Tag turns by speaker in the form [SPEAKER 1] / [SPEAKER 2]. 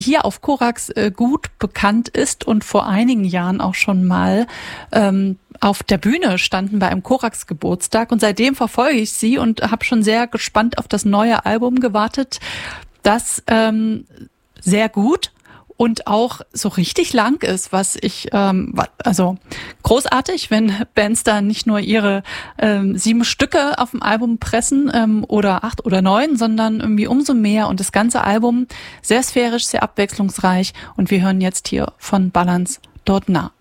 [SPEAKER 1] hier auf Korax gut bekannt ist und vor einigen Jahren auch schon mal auf der Bühne standen bei einem Korax-Geburtstag. Und seitdem verfolge ich sie und habe schon sehr gespannt auf das neue Album gewartet, das sehr gut und auch so richtig lang ist, was ich, also großartig, wenn Bands da nicht nur ihre 7 Stücke auf dem Album pressen oder 8 oder 9, sondern irgendwie umso mehr und das ganze Album sehr sphärisch, sehr abwechslungsreich und wir hören jetzt hier von Balance dort nah.